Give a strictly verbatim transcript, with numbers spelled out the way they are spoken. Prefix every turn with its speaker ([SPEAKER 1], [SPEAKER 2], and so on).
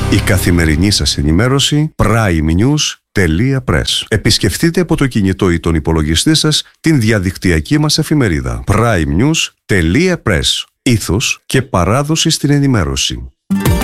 [SPEAKER 1] Η καθημερινή σας ενημέρωση primenews.press. Επισκεφτείτε από το κινητό ή τον υπολογιστή σας την διαδικτυακή μας εφημερίδα primenews.press. Ήθος και παράδοση στην ενημέρωση.